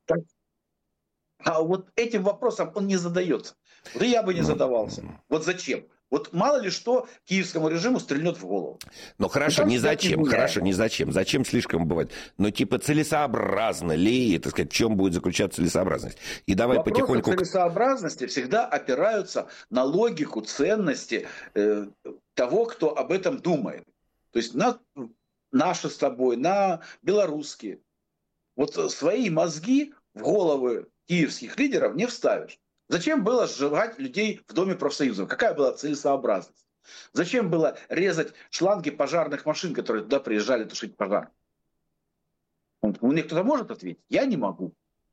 Так, а вот этим вопросом он не задается. Вот и я бы не задавался. Вот зачем? Вот мало ли что киевскому режиму стрельнет в голову. Ну хорошо, не зачем, хорошо, не зачем. Зачем слишком бывает? Но типа целесообразно ли, так сказать, в чем будет заключаться целесообразность? И давай вопросы потихоньку... целесообразности всегда опираются на логику, ценности того, кто об этом думает. То есть на наши с тобой, на белорусские. Вот свои мозги в головы киевских лидеров не вставишь. Зачем было сжигать людей в Доме профсоюзов? Какая была целесообразность? Зачем было резать шланги пожарных машин, которые туда приезжали тушить пожар? Мне кто-то может ответить? Я не могу.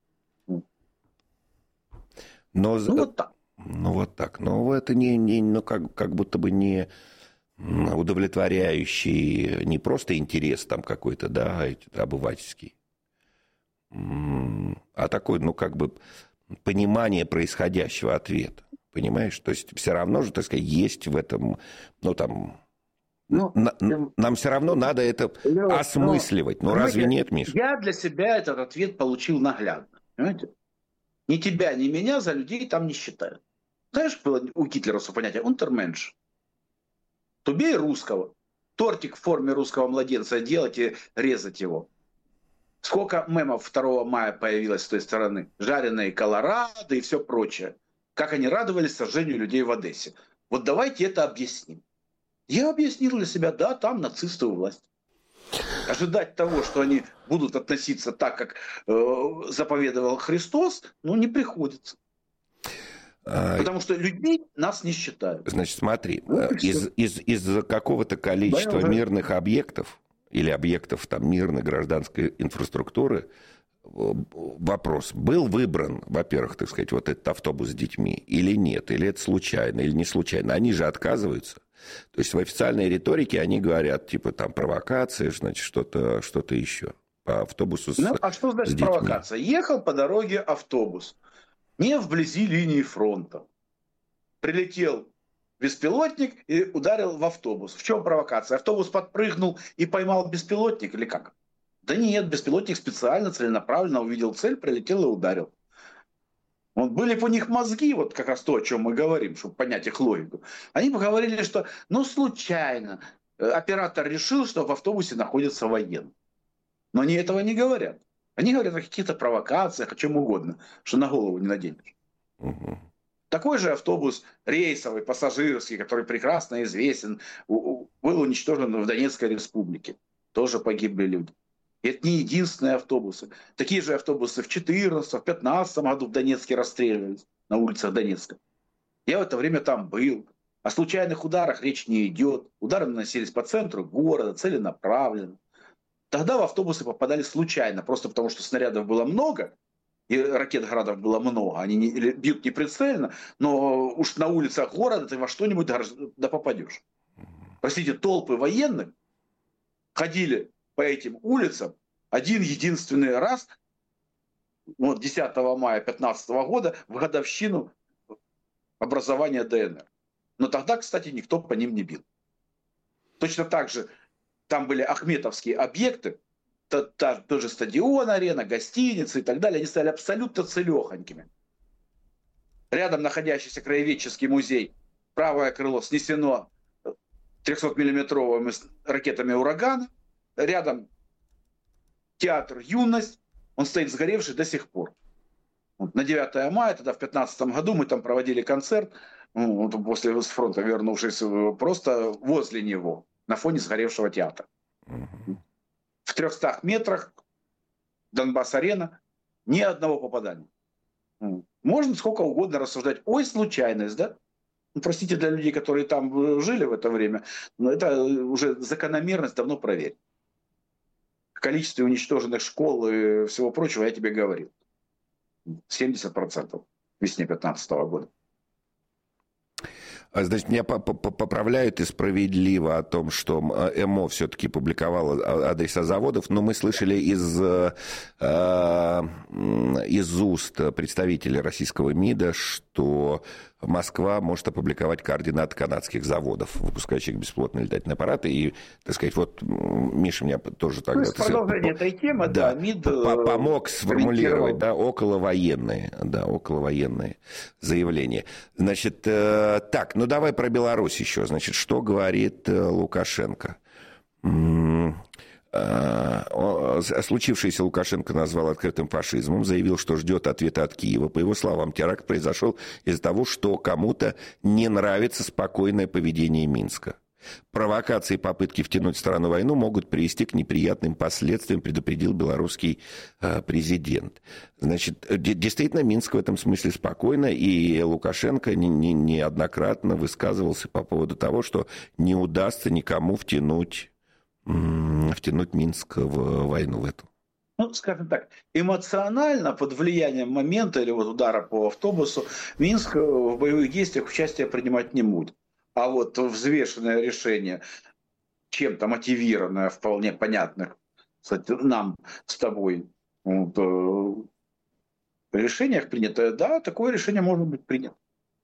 Но... Ну вот так. Ну вот так. Но это ну, как будто бы не удовлетворяющий не просто интерес там какой-то, да, обывательский, а такой, ну как бы понимание происходящего ответа. Понимаешь? То есть все равно же, так сказать, есть в этом, ну там... нам все равно надо это осмысливать. Но разве нет, Миша? Я для себя этот ответ получил наглядно. Понимаете? Ни тебя, ни меня за людей там не считают. Знаешь, было у гитлеровского понятия «унтерменш». Тубей русского. Тортик в форме русского младенца делать и резать его. Сколько мемов 2 мая появилось с той стороны. Жареные колорадо и все прочее. Как они радовались сожжению людей в Одессе. Вот давайте это объясним. Я объяснил для себя, да, там нацисты у власти. Ожидать того, что они будут относиться так, как заповедовал Христос, ну, не приходится. Потому что людей нас не считают. Значит, смотри, из какого-то количества мирных объектов или объектов там, мирной гражданской инфраструктуры вопрос, был выбран, во-первых, так сказать, вот этот автобус с детьми или нет, или это случайно, или не случайно. Они же отказываются. То есть в официальной риторике они говорят, типа, там, провокация, значит, что-то еще. По автобусу с детьми. А что значит провокация? Ехал по дороге автобус, не вблизи линии фронта. Прилетел беспилотник и ударил в автобус. В чем провокация? Автобус подпрыгнул и поймал беспилотник или как? Да нет, беспилотник специально, целенаправленно увидел цель, прилетел и ударил. Вот были бы у них мозги, вот как раз то, о чем мы говорим, чтобы понять их логику. Они бы говорили, что ну случайно оператор решил, что в автобусе находится военный. Но они этого не говорят. Они говорят о каких-то провокациях, о чем угодно, что на голову не наденешь. Угу. Такой же автобус рейсовый, пассажирский, который прекрасно известен, был уничтожен в Донецкой республике. Тоже погибли люди. И это не единственные автобусы. Такие же автобусы в 2014, в 2015 году в Донецке расстреливались на улицах Донецка. Я в это время там был. О случайных ударах речь не идет. Удары наносились по центру города, целенаправленно. Тогда в автобусы попадали случайно, просто потому что снарядов было много, и ракет «Градов» было много. Они бьют неприцельно, но уж на улицах города ты во что-нибудь да попадешь. Простите, толпы военных ходили по этим улицам один единственный раз, вот 10 мая 2015 года, в годовщину образования ДНР. Но тогда, кстати, никто по ним не бил. Точно так же там были ахметовские объекты, тоже стадион, арена, гостиницы и так далее. Они стали абсолютно целехонькими. Рядом находящийся краеведческий музей, правое крыло снесено 300-миллиметровыми ракетами «Ураган». Рядом театр «Юность», он стоит сгоревший до сих пор. Вот, на 9 мая, тогда в 2015 году мы там проводили концерт, после с фронта вернувшись, просто возле него, на фоне сгоревшего театра. В 300 метрах Донбасс-арена, ни одного попадания. Можно сколько угодно рассуждать. Ой, случайность, да? Ну, простите, для людей, которые там жили в это время, но это уже закономерность давно проверена. В количестве уничтоженных школ и всего прочего я тебе говорил. 70% весне 2015 года. Значит, меня поправляют и справедливо о том, что МО все-таки публиковало адреса заводов, но мы слышали из из уст представителя российского МИДа, что Москва может опубликовать координаты канадских заводов, выпускающих беспилотные летательные аппараты. И, так сказать, вот Миша меня тоже тогда... Продолжение этой темы, да, МИД... Помог сформулировать, да, околовоенные заявления. Значит, так, ну давай про Беларусь еще. Значит, что говорит Лукашенко? Случившееся Лукашенко назвал открытым фашизмом, заявил, что ждет ответа от Киева. По его словам, теракт произошел из-за того, что кому-то не нравится спокойное поведение Минска. Провокации и попытки втянуть страну в войну могут привести к неприятным последствиям, предупредил белорусский президент. Значит, действительно, Минск в этом смысле спокойно, и Лукашенко неоднократно высказывался по поводу того, что не удастся никому втянуть Минск в войну в эту. Ну, скажем так, эмоционально, под влиянием момента или вот удара по автобусу, Минск в боевых действиях участие принимать не будет. А вот взвешенное решение, чем-то мотивированное, вполне понятных, кстати, нам с тобой вот, решениях принятое, да, такое решение может быть принято.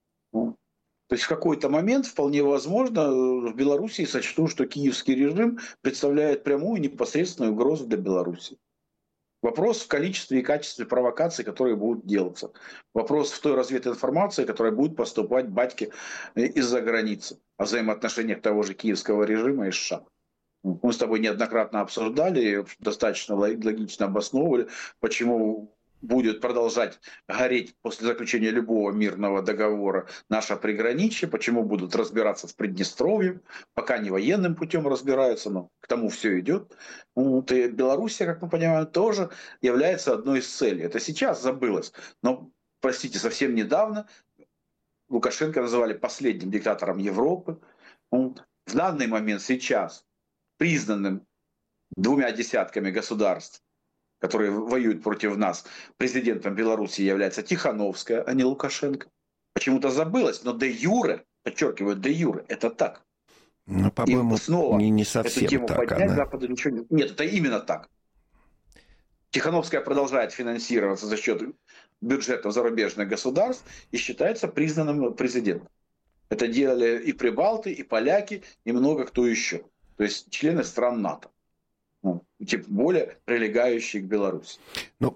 То есть в какой-то момент, вполне возможно, в Белоруссии сочтут, что киевский режим представляет прямую и непосредственную угрозу для Беларуси. Вопрос в количестве и качестве провокаций, которые будут делаться. Вопрос в той развединформации, которая будет поступать батьке из-за границы о взаимоотношениях того же киевского режима и США. Мы с тобой неоднократно обсуждали, достаточно логично обосновывали, почему будет продолжать гореть после заключения любого мирного договора наше приграничье, почему будут разбираться с Приднестровьем, пока не военным путем разбираются, но к тому все идет. И Белоруссия, как мы понимаем, тоже является одной из целей. Это сейчас забылось, но, простите, совсем недавно Лукашенко называли последним диктатором Европы. В данный момент сейчас признанным 2 десятками государств, которые воюют против нас, президентом Беларуси является Тихановская, а не Лукашенко. Почему-то забылось, но де юре, подчеркиваю, де юре, это так. Ну, по-моему, снова не совсем эту тему так. Поднять Западу ничего не... Нет, это именно так. Тихановская продолжает финансироваться за счет бюджетов зарубежных государств и считается признанным президентом. Это делали и прибалты, и поляки, и много кто еще. То есть члены стран НАТО. Тем более прилегающие к Беларуси. Ну,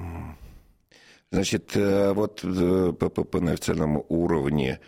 значит, вот на официальном уровне,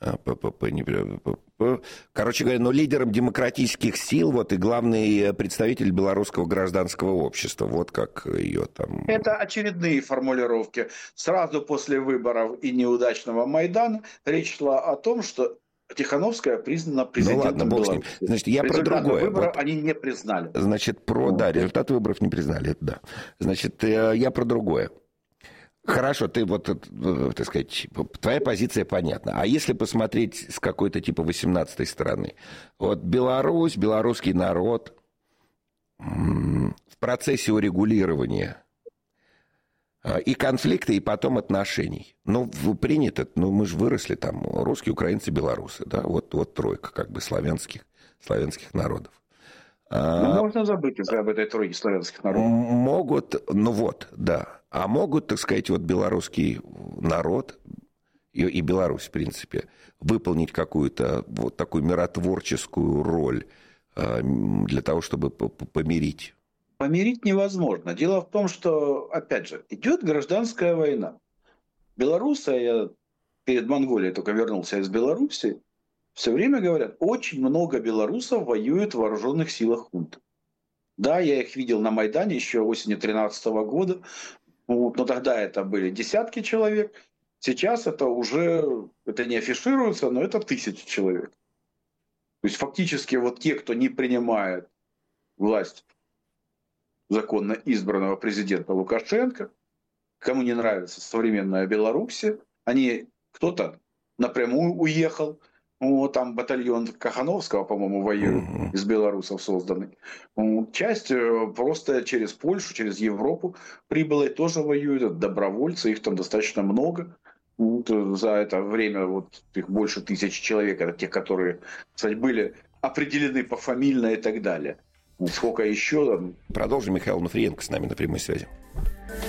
короче говоря, лидером демократических сил, вот и главный представитель белорусского гражданского общества, вот как ее там... Это очередные формулировки. Сразу после выборов и неудачного Майдана речь шла о том, что Тихановская признана президентом Беларуси. Значит, я про другое. Выборов они не признали. Значит, результаты выборов не признали, это да. Значит, я про другое. Хорошо, ты вот, так сказать, твоя позиция понятна. А если посмотреть с какой-то типа 18-й стороны? Вот Беларусь, белорусский народ в процессе урегулирования и конфликта, и потом отношений. Ну, принято, мы же выросли там, русские, украинцы, белорусы, да, вот тройка как бы славянских народов. Можно забыть об этой тройке славянских народов. Могут, а могут, так сказать, вот белорусский народ и Беларусь, в принципе, выполнить какую-то вот такую миротворческую роль для того, чтобы помирить? Помирить невозможно. Дело в том, что, опять же, идет гражданская война. Белорусы, я перед Монголией только вернулся из Беларуси, все время говорят, очень много белорусов воюют в вооруженных силах хунты. Да, я их видел на Майдане еще осенью 2013 года, но тогда это были десятки человек, сейчас это не афишируется, но это 1000 человек. То есть фактически вот те, кто не принимает власть законно избранного президента Лукашенко, кому не нравится современная Беларусь, кто-то напрямую уехал, там батальон Кахановского, по-моему, воюет, из белорусов созданный. Часть просто через Польшу, через Европу прибыла и тоже воюют, добровольцы, их там достаточно много. За это время их больше 1000 человек, это те, которые, кстати, были определены пофамильно и так далее. Сколько еще? Продолжим. Михаил Онуфриенко с нами на прямой связи.